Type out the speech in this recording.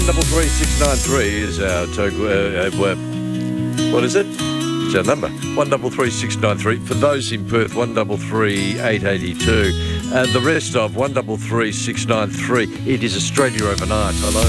133 693 is our what is it? It's our number, 133 for those in Perth, 133 882. And the rest of 133 693. It is Australia overnight. Hello.